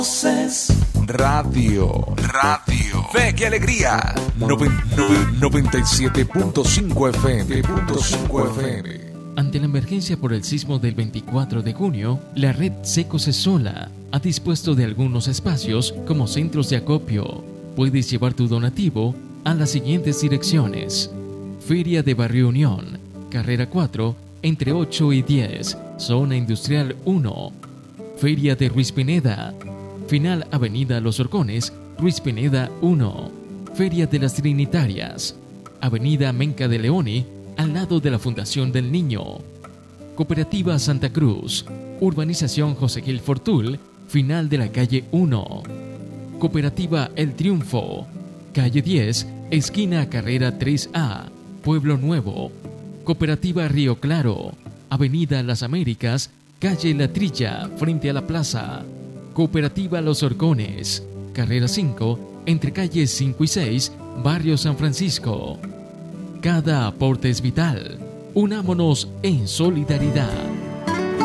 Radio. Fe y alegría. 97.5 FM. Ante la emergencia por el sismo del 24 de junio, la red Secos Sola ha dispuesto de algunos espacios como centros de acopio. Puedes llevar tu donativo a las siguientes direcciones: Feria de Barrio Unión, Carrera 4, entre 8 y 10, Zona Industrial 1. Feria de Ruiz Pineda, Final Avenida Los Horcones, Ruiz Pineda 1. Feria de las Trinitarias, Avenida Menca de Leoni, al lado de la Fundación del Niño. Cooperativa Santa Cruz, Urbanización José Gil Fortul, final de la calle 1. Cooperativa El Triunfo, calle 10, esquina Carrera 3A, Pueblo Nuevo. Cooperativa Río Claro, Avenida Las Américas, calle La Trilla, frente a la plaza. Cooperativa Los Horcones, Carrera 5, entre calles 5 y 6, Barrio San Francisco. Cada aporte es vital. Unámonos en solidaridad.